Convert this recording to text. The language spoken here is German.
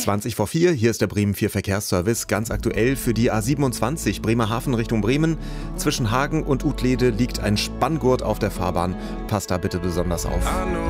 20 vor 4, hier ist der Bremen 4 Verkehrsservice. Ganz aktuell für die A27 Bremerhaven Richtung Bremen. Zwischen Hagen und Utlede liegt ein Spanngurt auf der Fahrbahn. Passt da bitte besonders auf.